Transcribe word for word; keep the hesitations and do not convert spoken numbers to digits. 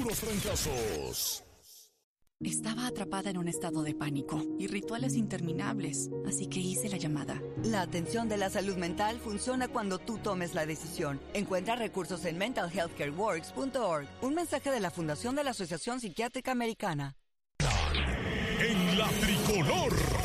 puros fracasos. Estaba atrapada en un estado de pánico y rituales interminables, así que hice la llamada. La atención de la salud mental funciona cuando tú tomes la decisión. Encuentra recursos en mental health care works punto org. Un mensaje de la Fundación de la Asociación Psiquiátrica Americana. En la tricolor.